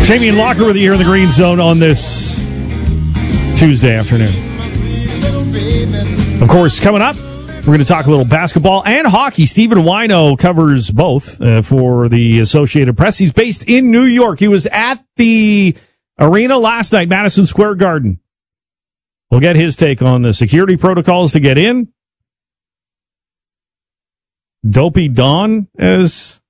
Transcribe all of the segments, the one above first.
Jamie and Locker with you here in the Green Zone on this Tuesday afternoon. Of course, coming up, we're going to talk a little basketball and hockey. Stephen Wino covers both for the Associated Press. He's based in New York. He was at the arena last night, Madison Square Garden. We'll get his take on the security protocols to get in. Dopey Don, as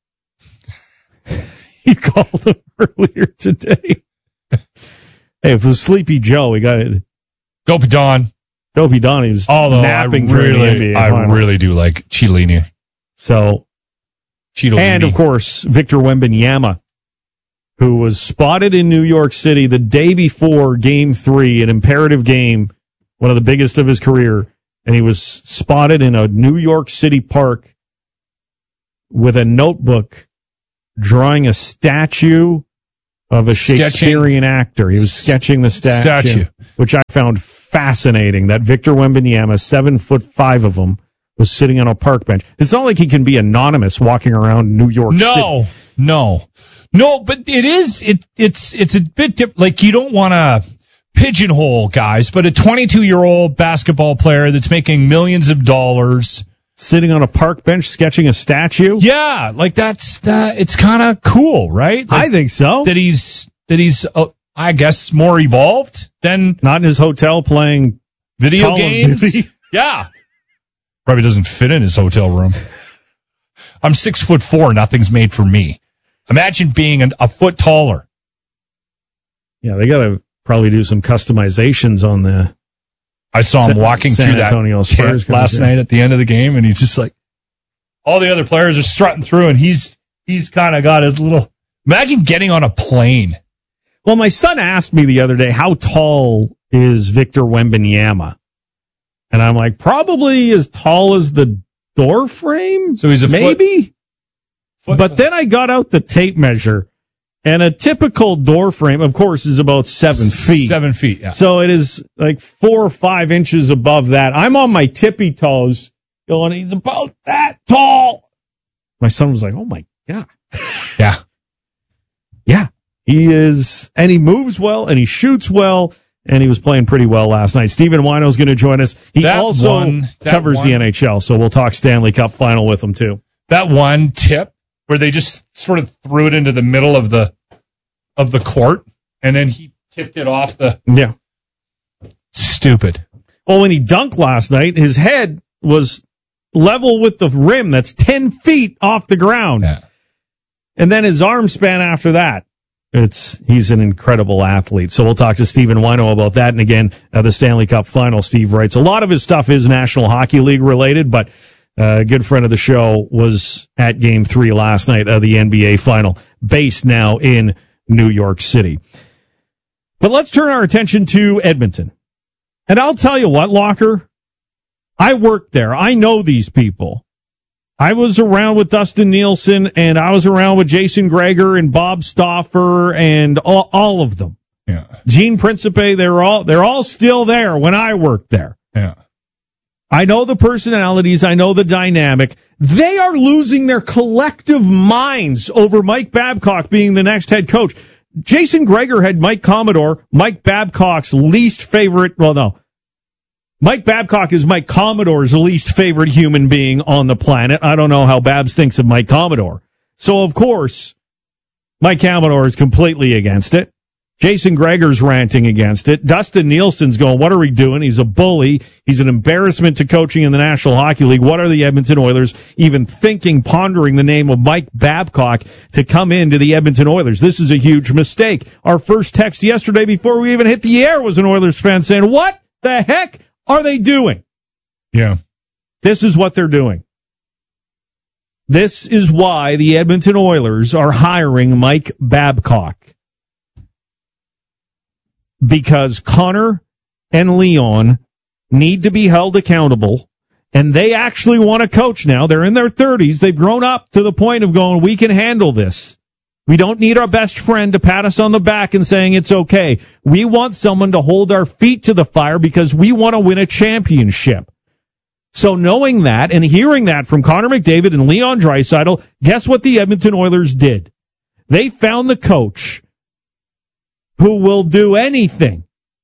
he called him earlier today. Hey, if it was Sleepy Joe, we got it. Dopey Don. Dopey Don, he was napping during the NBA finals. I really do like Chiellini. So, Cheeto and of course, Victor Wembanyama, who was spotted in New York City the day before Game 3, an imperative game, one of the biggest of his career, and he was spotted in a New York City park with a notebook drawing a statue of a Shakespearean actor. He was sketching the statue, which I found fascinating, that Victor Wembanyama, 7'5" of him, was sitting on a park bench. It's not like he can be anonymous walking around New York City. No, but it's a bit different. Like, you don't want to pigeonhole guys, but a 22-year-old basketball player that's making millions of dollars sitting on a park bench sketching a statue? Yeah, like it's kind of cool, right? Like, I think so. That he's I guess more evolved than not in his hotel playing video games. Yeah. Probably doesn't fit in his hotel room. I'm 6'4", nothing's made for me. Imagine being a foot taller. Yeah, they got to probably do some customizations on the. I saw him walking through that tent last night at the end of the game, and he's just like, all the other players are strutting through, and he's kind of got his little. Imagine getting on a plane. Well, my son asked me the other day, how tall is Victor Wembanyama? And I'm like, probably as tall as the door frame. So he's maybe. But then I got out the tape measure, and a typical door frame, of course, is about 7 feet. 7 feet, yeah. So it is like 4 or 5 inches above that. I'm on my tippy toes, going, he's about that tall. My son was like, oh my God. Yeah. Yeah. He is, and he moves well, and he shoots well, and he was playing pretty well last night. Stephen Wino is going to join us. He also covers the NHL, so we'll talk Stanley Cup final with him, too. That one tip where they just sort of threw it into the middle of the court, and then he tipped it off the... Yeah. Stupid. Well, when he dunked last night, his head was level with the rim. That's 10 feet off the ground. Yeah. And then his arm span after that. He's an incredible athlete. So we'll talk to Stephen Wino about that. And again, the Stanley Cup final, Steve writes. A lot of his stuff is National Hockey League related, but a good friend of the show was at Game 3 last night of the NBA final, based now in New York City. But let's turn our attention to Edmonton. And I'll tell you what, Locker, I worked there. I know these people. I was around with Dustin Nielsen, and I was around with Jason Greger and Bob Stauffer and all of them. Yeah. Gene Principe, they're all still there when I worked there. Yeah. I know the personalities. I know the dynamic. They are losing their collective minds over Mike Babcock being the next head coach. Jason Greger had Mike Commodore, Mike Babcock's least favorite. Well, no. Mike Babcock is Mike Commodore's least favorite human being on the planet. I don't know how Babs thinks of Mike Commodore. So, of course, Mike Commodore is completely against it. Jason Greger's ranting against it. Dustin Nielsen's going, what are we doing? He's a bully. He's an embarrassment to coaching in the National Hockey League. What are the Edmonton Oilers even pondering the name of Mike Babcock to come into the Edmonton Oilers? This is a huge mistake. Our first text yesterday before we even hit the air was an Oilers fan saying, what the heck are they doing? Yeah. This is what they're doing. This is why the Edmonton Oilers are hiring Mike Babcock. Because Connor and Leon need to be held accountable, and they actually want to coach now. They're in their 30s. They've grown up to the point of going, we can handle this. We don't need our best friend to pat us on the back and saying it's okay. We want someone to hold our feet to the fire because we want to win a championship. So knowing that and hearing that from Connor McDavid and Leon Draisaitl, guess what the Edmonton Oilers did? They found the coach who will do anything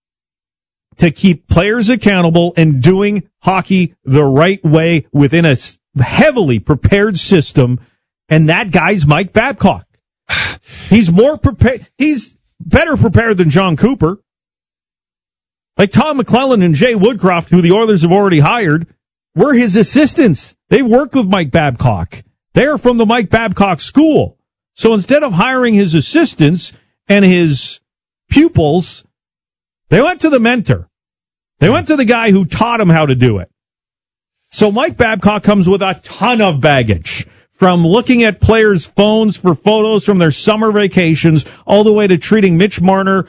to keep players accountable and doing hockey the right way within a heavily prepared system, and that guy's Mike Babcock. He's more prepared. He's better prepared than John Cooper. Like Tom McClellan and Jay Woodcroft, who the Oilers have already hired, were his assistants. They worked with Mike Babcock. They're from the Mike Babcock school. So instead of hiring his assistants and his pupils, they went to the mentor. They went to the guy who taught him how to do it. So Mike Babcock comes with a ton of baggage, from looking at players' phones for photos from their summer vacations all the way to treating Mitch Marner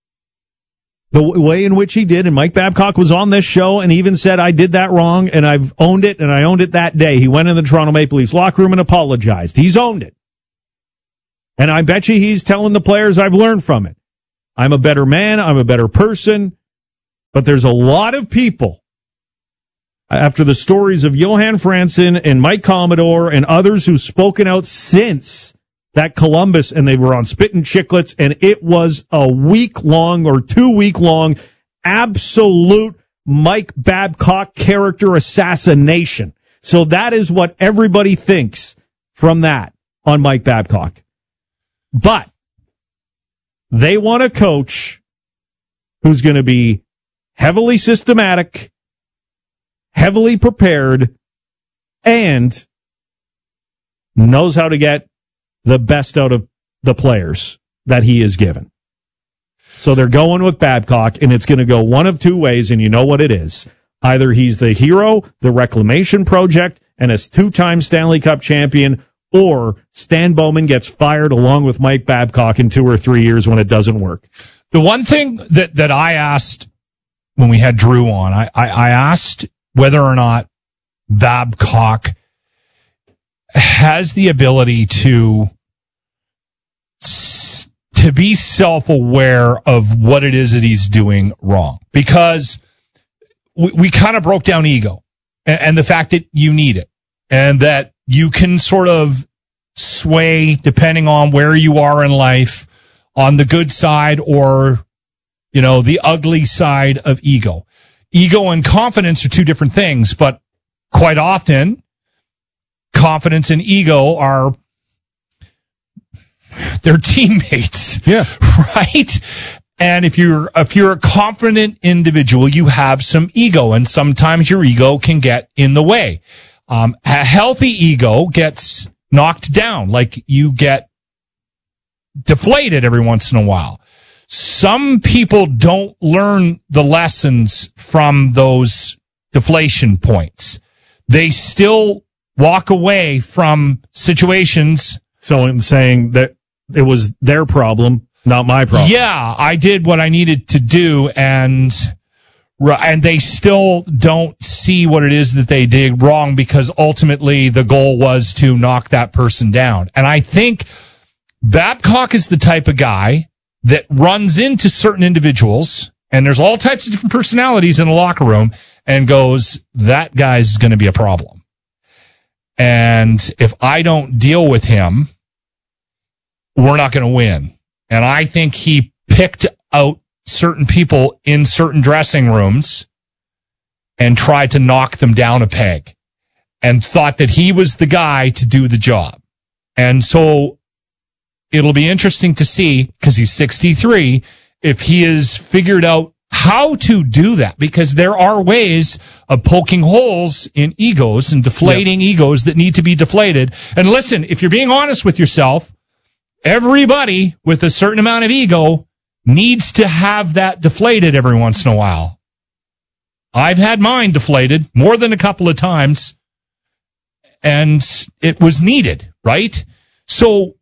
the way in which he did. And Mike Babcock was on this show and even said, I did that wrong, and I've owned it, and I owned it that day. He went in the Toronto Maple Leafs locker room and apologized. He's owned it. And I bet you he's telling the players, I've learned from it. I'm a better man. I'm a better person. But there's a lot of people, after the stories of Johan Franzen and Mike Commodore and others who've spoken out since that Columbus, and they were on Spit and Chicklets, and it was a week-long or 2-week-long absolute Mike Babcock character assassination. So that is what everybody thinks from that on Mike Babcock. But they want a coach who's going to be heavily systematic, heavily prepared, and knows how to get the best out of the players that he is given. So they're going with Babcock, and it's going to go one of two ways, and you know what it is. Either he's the hero, the reclamation project, and a 2-time Stanley Cup champion, or Stan Bowman gets fired along with Mike Babcock in 2 or 3 years when it doesn't work. The one thing that I asked when we had Drew on, I asked whether or not Babcock has the ability to be self-aware of what it is that he's doing wrong. Because we kind of broke down ego and the fact that you need it, and that you can sort of sway depending on where you are in life, on the good side or, the ugly side of ego. Ego and confidence are two different things, but quite often, confidence and ego they're teammates. Yeah. Right? And if you're a confident individual, you have some ego, and sometimes your ego can get in the way. A healthy ego gets knocked down, like you get deflated every once in a while. Some people don't learn the lessons from those deflation points. They still walk away from situations. So in saying that it was their problem, not my problem. Yeah, I did what I needed to do, and they still don't see what it is that they did wrong, because ultimately the goal was to knock that person down. And I think Babcock is the type of guy that runs into certain individuals, and there's all types of different personalities in a locker room, and goes, that guy's going to be a problem. And if I don't deal with him, we're not going to win. And I think he picked out certain people in certain dressing rooms and tried to knock them down a peg and thought that he was the guy to do the job. And so it'll be interesting to see, because he's 63, if he has figured out how to do that, because there are ways of poking holes in egos and deflating egos that need to be deflated. And listen, if you're being honest with yourself, everybody with a certain amount of ego needs to have that deflated every once in a while. I've had mine deflated more than a couple of times, and it was needed, right? So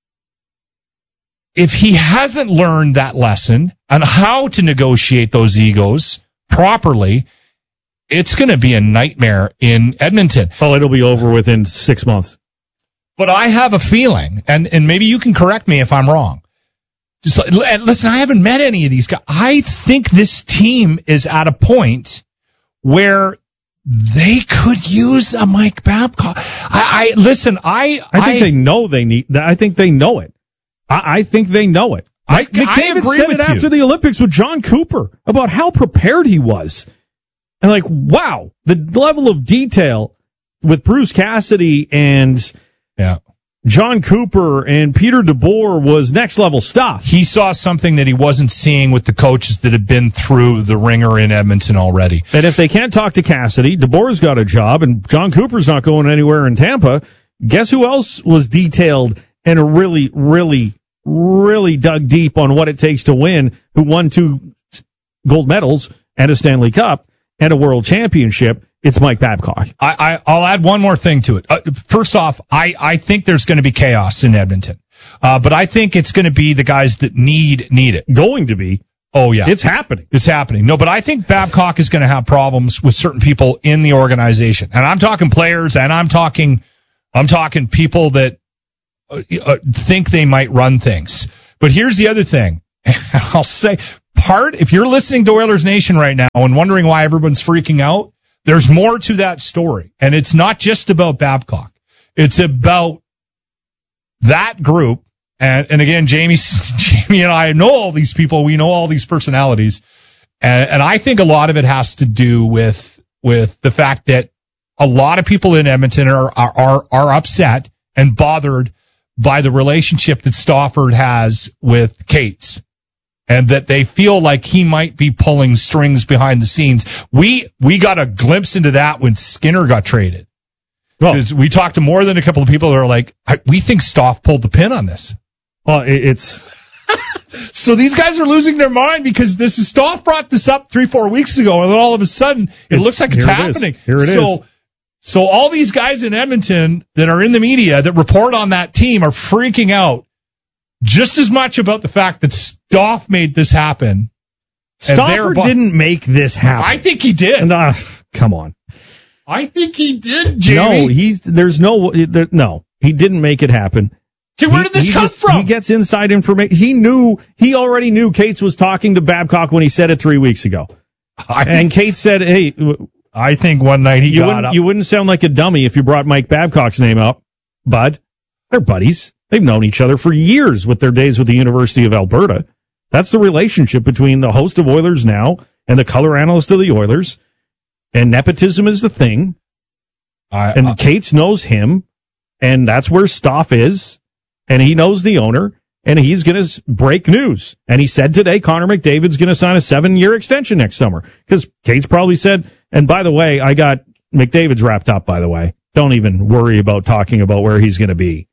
if he hasn't learned that lesson on how to negotiate those egos properly, it's going to be a nightmare in Edmonton. Well, it'll be over within 6 months. But I have a feeling, and maybe you can correct me if I'm wrong. Just listen, I haven't met any of these guys. I think this team is at a point where they could use a Mike Babcock. I think they know they need. I think they know it. I think they know it. McDavid said it after the Olympics with John Cooper about how prepared he was. And like, wow, the level of detail with Bruce Cassidy and John Cooper and Peter DeBoer was next level stuff. He saw something that he wasn't seeing with the coaches that had been through the ringer in Edmonton already. And if they can't talk to Cassidy, DeBoer's got a job, and John Cooper's not going anywhere in Tampa. Guess who else was detailed and really, really, really dug deep on what it takes to win, who won 2 gold medals and a Stanley Cup and a World Championship? It's Mike Babcock. I'll add one more thing to it. First off, I think there's going to be chaos in Edmonton. But I think it's going to be the guys that need it. Going to be. Oh, yeah. It's happening. It's happening. No, but I think Babcock is going to have problems with certain people in the organization. And I'm talking players, and I'm talking people that think they might run things. But here's the other thing. I'll say, if you're listening to Oilers Nation right now and wondering why everyone's freaking out, there's more to that story. And it's not just about Babcock. It's about that group. And again, Jamie and I know all these people. We know all these personalities. And I think a lot of it has to do with the fact that a lot of people in Edmonton are upset and bothered by the relationship that Stauffer has with Cates. And that they feel like he might be pulling strings behind the scenes. We got a glimpse into that when Skinner got traded. Because we talked to more than a couple of people that are like, we think Stauf pulled the pin on this. Well, it's... So these guys are losing their mind because Stauf brought this up 3-4 weeks ago, and then all of a sudden it looks like it's happening. Here it is. So all these guys in Edmonton that are in the media that report on that team are freaking out. Just as much about the fact that Stauf made this happen. Stauffer didn't make this happen. I think he did. Come on. I think he did, Jamie. No, he didn't make it happen. Okay, where did this come from? He gets inside information. He already knew Cates was talking to Babcock when he said it 3 weeks ago. And Cates said, hey, I think one night he got up. You wouldn't sound like a dummy if you brought Mike Babcock's name up, bud. They're buddies. They've known each other for years with their days with the University of Alberta. That's the relationship between the host of Oilers Now and the color analyst of the Oilers. And nepotism is the thing. And Cates knows him, and that's where Stauf is. And he knows the owner, and he's going to break news. And he said today Connor McDavid's going to sign a 7-year extension next summer. Because Cates probably said, and by the way, I got McDavid's wrapped up, by the way. Don't even worry about talking about where he's going to be.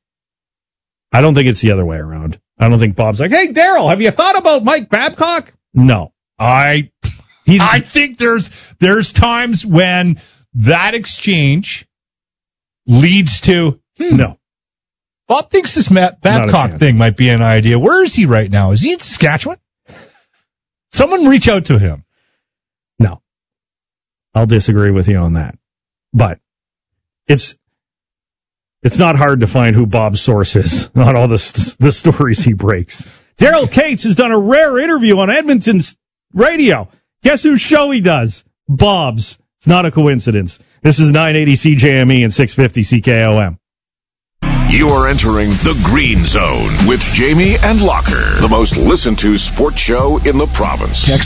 I don't think it's the other way around. I don't think Bob's like, hey, Daryl, have you thought about Mike Babcock? No. I think there's times when that exchange leads to, no. Bob thinks this Matt Babcock thing might be an idea. Where is he right now? Is he in Saskatchewan? Someone reach out to him. No. I'll disagree with you on that. But it's not hard to find who Bob's source is on all the stories he breaks. Daryl Cates has done a rare interview on Edmonton's radio. Guess whose show he does? Bob's. It's not a coincidence. This is 980 CJME and 650 CKOM. You are entering the Green Zone with Jamie and Locker, the most listened to sports show in the province. Text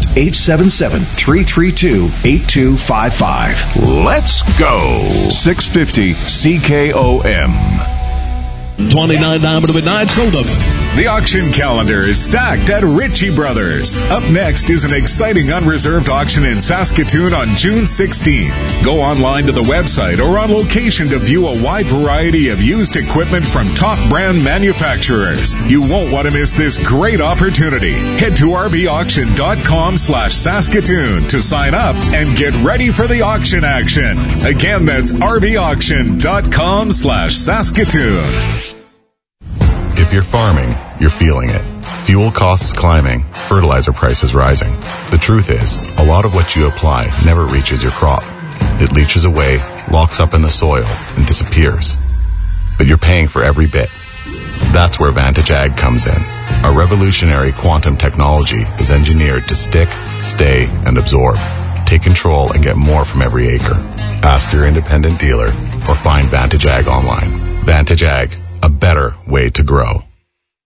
877-332-8255. Let's go. 650 CKOM. 29 diamond midnight sold up. The auction calendar is stacked at Ritchie Brothers. Up next is an exciting unreserved auction in Saskatoon on June 16th. Go online to the website or on location to view a wide variety of used equipment from top brand manufacturers. You won't want to miss this great opportunity. Head to rbauction.com/Saskatoon to sign up and get ready for the auction action. Again, that's rbauction.com/Saskatoon. If you're farming, you're feeling it. Fuel costs climbing, fertilizer prices rising. The truth is, a lot of what you apply never reaches your crop. It leaches away, locks up in the soil, and disappears. But you're paying for every bit. That's where Vantage Ag comes in. Our revolutionary quantum technology is engineered to stick, stay, and absorb. Take control and get more from every acre. Ask your independent dealer or find Vantage Ag online. Vantage Ag, a better way to grow.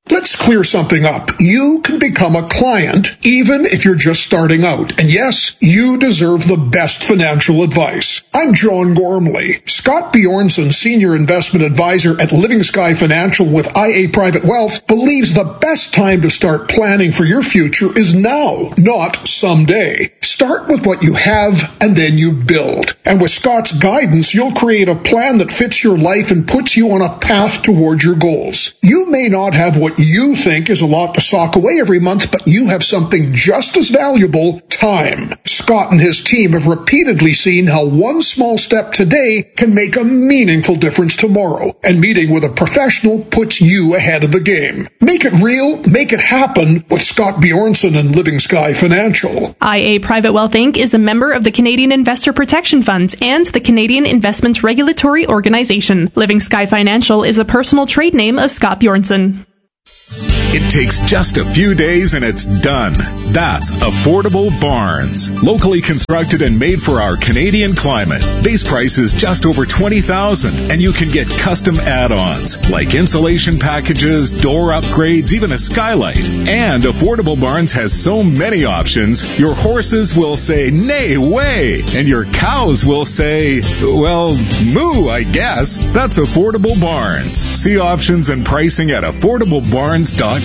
Let's clear something up. You can become a client even if you're just starting out. And yes, you deserve the best financial advice. I'm John Gormley. Scott Bjornson, Senior Investment Advisor at Living Sky Financial with IA Private Wealth, believes the best time to start planning for your future is now, not someday. Start with what you have and then you build. And with Scott's guidance, you'll create a plan that fits your life and puts you on a path toward your goals. You may not have what you think is a lot to sock away every month, but you have something just as valuable, time. Scott and his team have repeatedly seen how one small step today can make a meaningful difference tomorrow, and meeting with a professional puts you ahead of the game. Make it real, make it happen with Scott Bjornson and Living Sky Financial. IA Private Wealth Inc. is a member of the Canadian Investor Protection Funds and the Canadian Investments Regulatory Organization. Living Sky Financial is a personal trade name of Scott Bjornson. It takes just a few days and it's done. That's Affordable Barns. Locally constructed and made for our Canadian climate. Base price is just over $20,000 and you can get custom add-ons like insulation packages, door upgrades, even a skylight. And Affordable Barns has so many options, your horses will say, nay, way, and your cows will say, well, moo, I guess. That's Affordable Barns. See options and pricing at affordablebarns.com.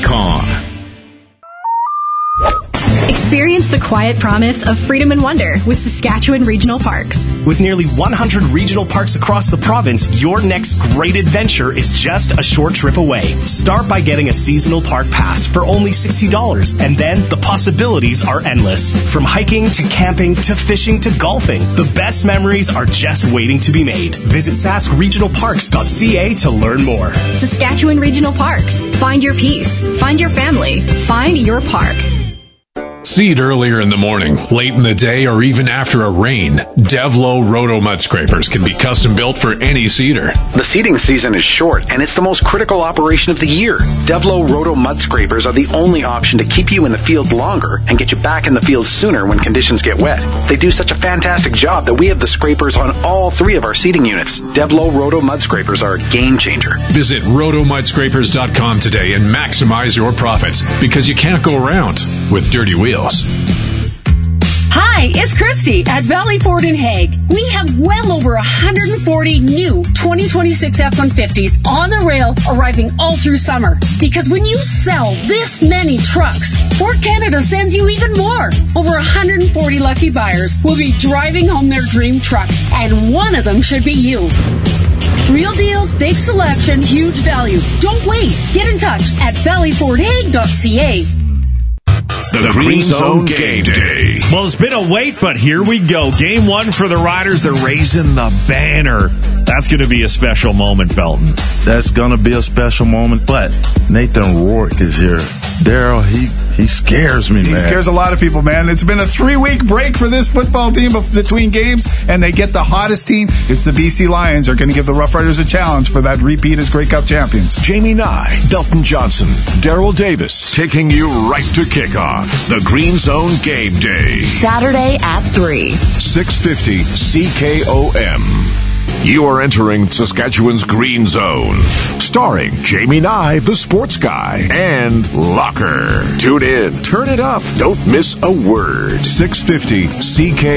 Experience the quiet promise of freedom and wonder with Saskatchewan Regional Parks. With nearly 100 regional parks across the province, your next great adventure is just a short trip away. Start by getting a seasonal park pass for only $60, and then the possibilities are endless. From hiking to camping to fishing to golfing, the best memories are just waiting to be made. Visit saskregionalparks.ca to learn more. Saskatchewan Regional Parks. Find your peace. Find your family. Find your park. Seed earlier in the morning, late in the day, or even after a rain. Devlo Roto Mud Scrapers can be custom built for any seeder. The seeding season is short, and it's the most critical operation of the year. Devlo Roto Mud Scrapers are the only option to keep you in the field longer and get you back in the field sooner when conditions get wet. They do such a fantastic job that we have the scrapers on all 3 of our seeding units. Devlo Roto Mud Scrapers are a game changer. Visit rotomudscrapers.com today and maximize your profits, because you can't go around with dirty wheels. Hi, it's Christy at Valley Ford in Hague. We have well over 140 new 2026 F-150s on the rail arriving all through summer. Because when you sell this many trucks, Ford Canada sends you even more. Over 140 lucky buyers will be driving home their dream truck, and one of them should be you. Real deals, big selection, huge value. Don't wait. Get in touch at valleyfordhague.ca. The Green Zone Game Day. Well, it's been a wait, but here we go. Game 1 for the Riders. They're raising the banner. That's going to be a special moment, Belton. That's going to be a special moment, but Nathan Rourke is here. Daryl, he scares me, man. He scares a lot of people, man. It's been a 3-week break for this football team between games, and they get the hottest team. It's the BC Lions. Are going to give the Rough Riders a challenge for that repeat as Grey Cup champions. Jamie Nye, Belton Johnson, Daryl Davis, taking you right to kickoff. The Green Zone Game Day. Saturday at 3. 650 CKOM. You are entering Saskatchewan's Green Zone, starring Jamie Nye, the sports guy, and Locker. Tune in, turn it up, don't miss a word. 650 CKOM.